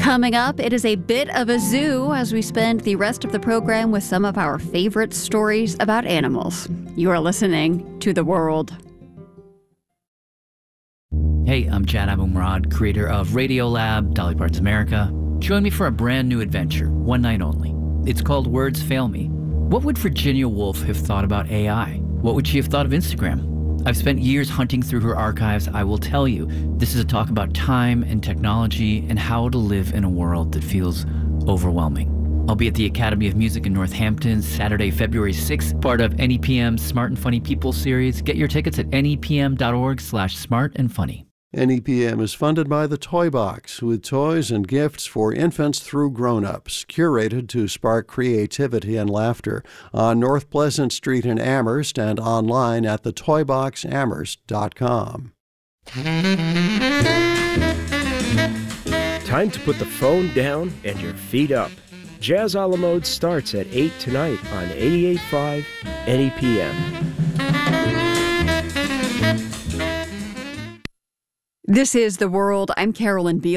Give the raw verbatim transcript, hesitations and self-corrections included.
Coming up, it is a bit of a zoo as we spend the rest of the program with some of our favorite stories about animals. You are listening to The World. Hey, I'm Jad Abumrad, creator of Radiolab, Dolly Parton America. Join me for a brand new adventure, one night only. It's called Words Fail Me. What would Virginia Woolf have thought about A I? What would she have thought of Instagram? I've spent years hunting through her archives. I will tell you, this is a talk about time and technology and how to live in a world that feels overwhelming. I'll be at the Academy of Music in Northampton Saturday, February sixth, part of N E P M's Smart and Funny People series. Get your tickets at nepm.org slash smart and funny. N E P M is funded by the Toy Box, with toys and gifts for infants through grown-ups, curated to spark creativity and laughter on North Pleasant Street in Amherst and online at the toy box amherst dot com. Time to put the phone down and your feet up. Jazz a la Mode starts at eight tonight on eighty-eight point five N E P M. This is The World. I'm Carolyn Beal.